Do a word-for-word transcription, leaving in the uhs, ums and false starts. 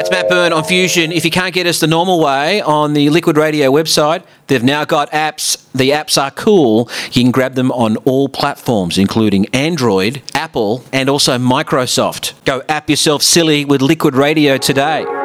it's Matt Byrne on Fusion. If you can't get us the normal way on the Liquid Radio website, they've now got apps. The apps are cool. You can grab them on all platforms, including Android, Apple, and also Microsoft. Go app yourself silly with Liquid Radio today.